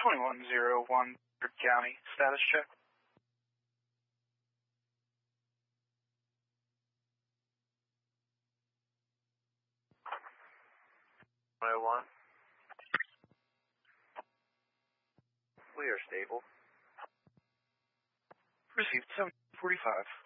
2101 County, status check. One. We are stable. Received 745.